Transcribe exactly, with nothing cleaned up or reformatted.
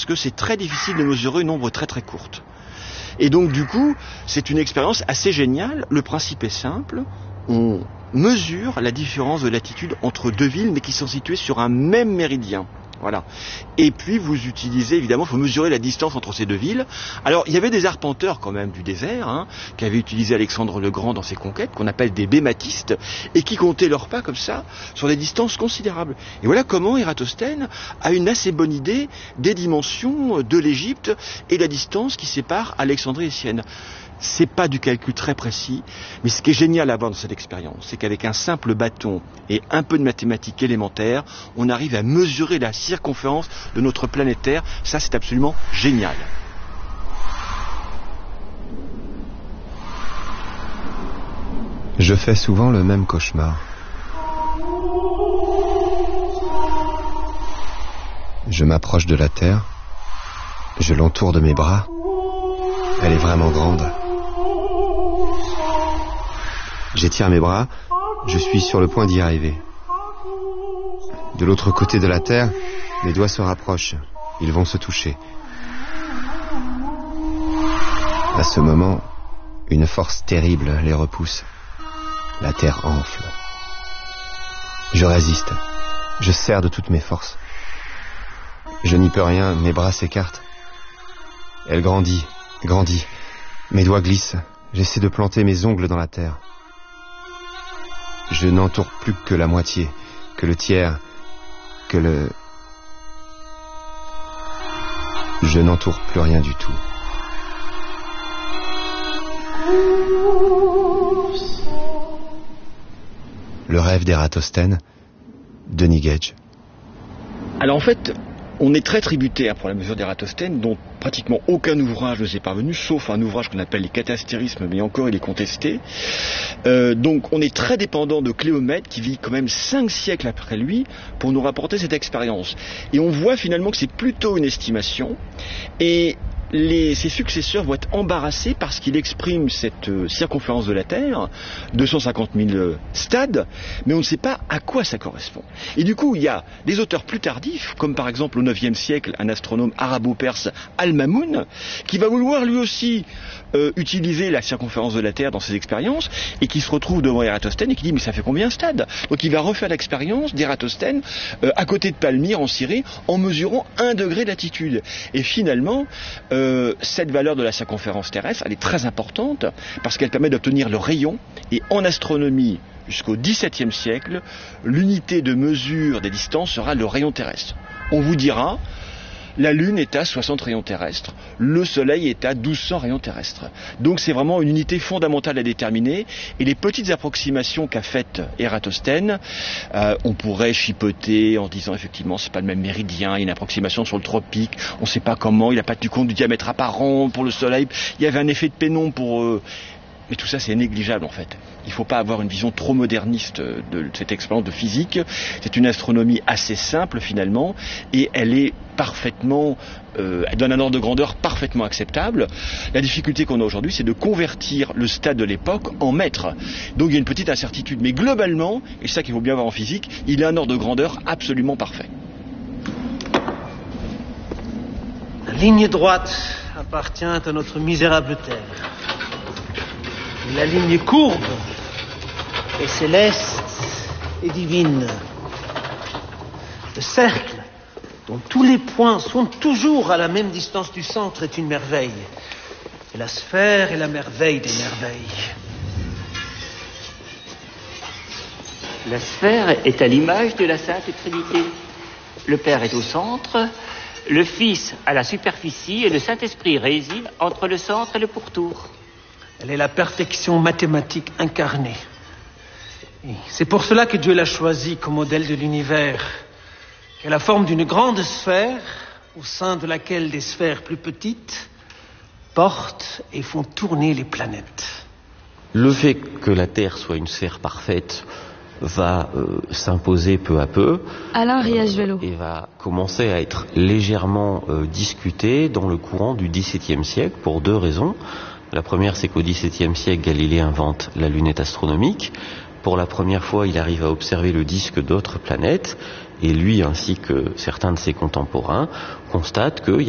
parce que c'est très difficile de mesurer une ombre très très courte. Et donc du coup, c'est une expérience assez géniale. Le principe est simple, on mesure la différence de latitude entre deux villes mais qui sont situées sur un même méridien. Voilà. Et puis vous utilisez, évidemment, il faut mesurer la distance entre ces deux villes. Alors il y avait des arpenteurs quand même du désert, hein, qu'avait utilisé Alexandre le Grand dans ses conquêtes, qu'on appelle des bématistes, et qui comptaient leurs pas comme ça sur des distances considérables. Et voilà comment Ératosthène a une assez bonne idée des dimensions de l'Égypte et la distance qui sépare Alexandrie et Sienne. C'est pas du calcul très précis, mais ce qui est génial à voir dans cette expérience, c'est qu'avec un simple bâton et un peu de mathématiques élémentaires, on arrive à mesurer la circonférence de notre planète Terre. Ça, c'est absolument génial. Je fais souvent le même cauchemar. Je m'approche de la Terre, je l'entoure de mes bras. Elle est vraiment grande. J'étire mes bras, je suis sur le point d'y arriver. De l'autre côté de la Terre, mes doigts se rapprochent. Ils vont se toucher. À ce moment, une force terrible les repousse. La Terre enfle. Je résiste. Je serre de toutes mes forces. Je n'y peux rien, mes bras s'écartent. Elle grandit, grandit. Mes doigts glissent. J'essaie de planter mes ongles dans la terre. Je n'entoure plus que la moitié, que le tiers, que le... Je n'entoure plus rien du tout. Le rêve d'Ératosthène, Denis Gage. Alors en fait, on est très tributaire pour la mesure d'Ératosthène, dont pratiquement aucun ouvrage ne s'est parvenu, sauf un ouvrage qu'on appelle les Catastérismes, mais encore il est contesté. Euh, donc on est très dépendant de Cléomède, qui vit quand même cinq siècles après lui, pour nous rapporter cette expérience. Et on voit finalement que c'est plutôt une estimation, et Les, ses successeurs vont être embarrassés parce qu'il exprime cette euh, circonférence de la Terre, deux cent cinquante mille euh, stades, mais on ne sait pas à quoi ça correspond. Et du coup, il y a des auteurs plus tardifs, comme par exemple au neuvième siècle, un astronome arabo-perse, Al-Mamoun, qui va vouloir lui aussi euh, utiliser la circonférence de la Terre dans ses expériences, et qui se retrouve devant Ératosthène et qui dit « mais ça fait combien de stades ?» Donc il va refaire l'expérience d'Ératosthène euh, à côté de Palmyre, en Syrie, en mesurant un degré d'altitude. Et finalement, euh, Euh, cette valeur de la circonférence terrestre, elle est très importante parce qu'elle permet d'obtenir le rayon. Et en astronomie, jusqu'au dix-septième siècle, l'unité de mesure des distances sera le rayon terrestre. On vous dira, la Lune est à soixante rayons terrestres, le Soleil est à douze cents rayons terrestres. Donc c'est vraiment une unité fondamentale à déterminer. Et les petites approximations qu'a faites Ératosthène, euh, on pourrait chipoter en disant effectivement c'est pas le même méridien, il y a une approximation sur le tropique, on ne sait pas comment, il n'a pas tenu compte du diamètre apparent pour le Soleil, il y avait un effet de pénombre pour... Euh, Mais tout ça, c'est négligeable, en fait. Il ne faut pas avoir une vision trop moderniste de cette expérience de physique. C'est une astronomie assez simple, finalement, et elle est parfaitement... Euh, elle donne un ordre de grandeur parfaitement acceptable. La difficulté qu'on a aujourd'hui, c'est de convertir le stade de l'époque en mètres. Donc il y a une petite incertitude. Mais globalement, et c'est ça qu'il faut bien voir en physique, il a un ordre de grandeur absolument parfait. La ligne droite appartient à notre misérable terre. La ligne courbe est céleste et divine. Le cercle, dont tous les points sont toujours à la même distance du centre, est une merveille. Et la sphère est la merveille des merveilles. La sphère est à l'image de la Sainte Trinité. Le Père est au centre, le Fils à la superficie et le Saint-Esprit réside entre le centre et le pourtour. Elle est la perfection mathématique incarnée. Et c'est pour cela que Dieu l'a choisie comme modèle de l'univers. Elle a la forme d'une grande sphère, au sein de laquelle des sphères plus petites portent et font tourner les planètes. Le fait que la Terre soit une sphère parfaite va euh, s'imposer peu à peu. Alain Riachuelo. Et va commencer à être légèrement euh, discuté dans le courant du dix-septième siècle pour deux raisons. La première, c'est qu'au dix-septième siècle, Galilée invente la lunette astronomique. Pour la première fois, il arrive à observer le disque d'autres planètes. Et lui, ainsi que certains de ses contemporains, constatent qu'il y a